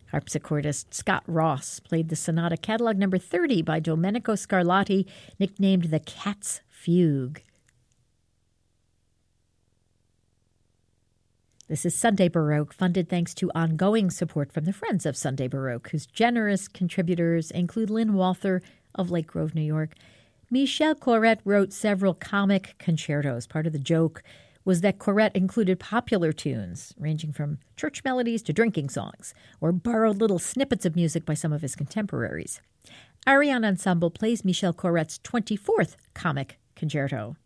Harpsichordist Scott Ross played the sonata catalog number 30 by Domenico Scarlatti, nicknamed the Cat's Fugue. This is Sunday Baroque, funded thanks to ongoing support from the Friends of Sunday Baroque, whose generous contributors include Lynn Walther of Lake Grove, New York. Michel Corrette wrote several comic concertos. Part of the joke was that Corrette included popular tunes, ranging from church melodies to drinking songs, or borrowed little snippets of music by some of his contemporaries. Ariane Ensemble plays Michel Corrette's 24th comic concerto.